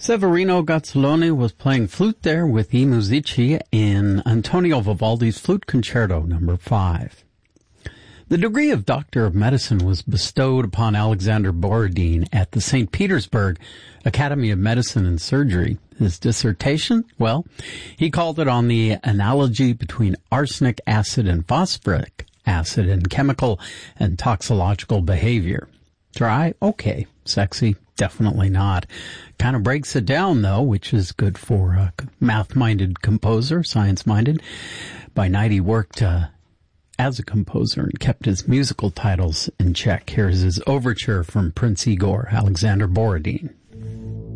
Severino Gazzoloni was playing flute there with I Musici in Antonio Vivaldi's Flute Concerto No. 5. The degree of Doctor of Medicine was bestowed upon Alexander Borodin at the St. Petersburg Academy of Medicine and Surgery. His dissertation, well, he called it on the analogy between arsenic acid and phosphoric acid in chemical and toxicological behavior. Dry? Okay. Sexy? Definitely not. Kind of breaks it down, though, which is good for a math-minded composer, science-minded. By night, he worked as a composer and kept his musical titles in check. Here's his overture from Prince Igor, Alexander Borodin.